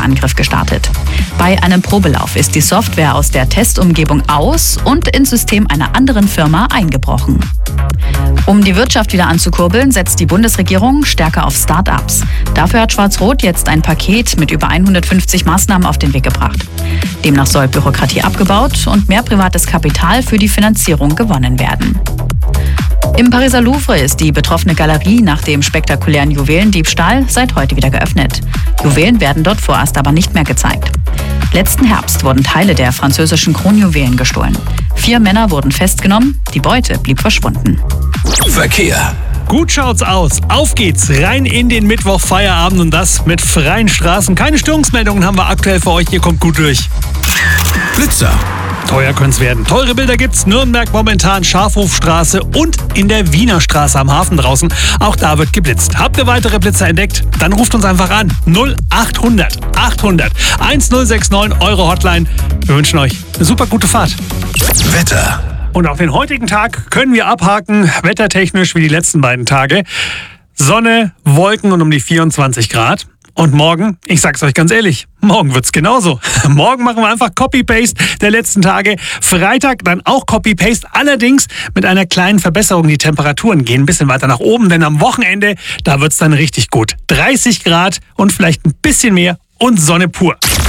Cyberangriff gestartet. Bei einem Probelauf ist die Software aus der Testumgebung aus und ins System einer anderen Firma eingebrochen. Um die Wirtschaft wieder anzukurbeln, setzt die Bundesregierung stärker auf Start-ups. Dafür hat Schwarz-Rot jetzt ein Paket mit über 150 Maßnahmen auf den Weg gebracht. Demnach soll Bürokratie abgebaut und mehr privates Kapital für die Finanzierung gewonnen werden. Im Pariser Louvre ist die betroffene Galerie nach dem spektakulären Juwelendiebstahl seit heute wieder geöffnet. Juwelen werden dort vorerst aber nicht mehr gezeigt. Letzten Herbst wurden Teile der französischen Kronjuwelen gestohlen. 4 Männer wurden festgenommen, die Beute blieb verschwunden. Verkehr. Gut schaut's aus. Auf geht's rein in den Mittwochfeierabend und das mit freien Straßen. Keine Störungsmeldungen haben wir aktuell für euch. Ihr kommt gut durch. Blitzer. Teuer könnte es werden. Teure Bilder gibt's. Nürnberg momentan, Schafhofstraße und in der Wiener Straße am Hafen draußen. Auch da wird geblitzt. Habt ihr weitere Blitzer entdeckt? Dann ruft uns einfach an. 0800 800 1069, eure Hotline. Wir wünschen euch eine super gute Fahrt. Wetter. Und auf den heutigen Tag können wir abhaken, wettertechnisch wie die letzten beiden Tage. Sonne, Wolken und um die 24 Grad. Und morgen, ich sag's euch ganz ehrlich, morgen wird's genauso. Morgen machen wir einfach Copy-Paste der letzten Tage. Freitag dann auch Copy-Paste, allerdings mit einer kleinen Verbesserung. Die Temperaturen gehen ein bisschen weiter nach oben, denn am Wochenende, da wird's dann richtig gut. 30 Grad und vielleicht ein bisschen mehr und Sonne pur.